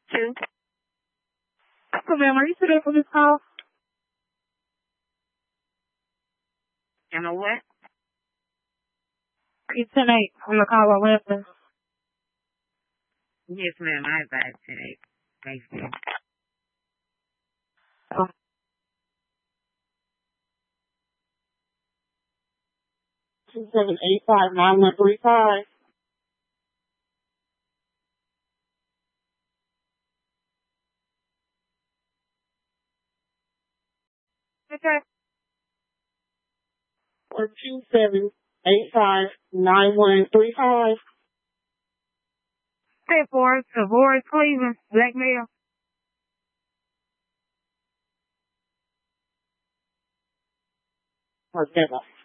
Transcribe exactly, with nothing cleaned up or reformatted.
two. So, ma'am, are you today for this call? Am I what? Are you tonight on the call on Wednesday? Yes, ma'am. I advise today. Thank you. Oh. Two seven eight five nine one three five. Okay. Or two seven eight five nine one three five. Step forward to Boris Cleveland, blackmail. Or seven.